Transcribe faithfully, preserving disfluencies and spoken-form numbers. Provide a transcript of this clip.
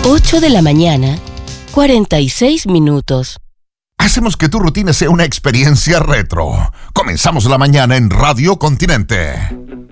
ocho de la mañana, cuarenta y seis minutos. Hacemos que tu rutina sea una experiencia retro. Comenzamos la mañana en Radio Continente.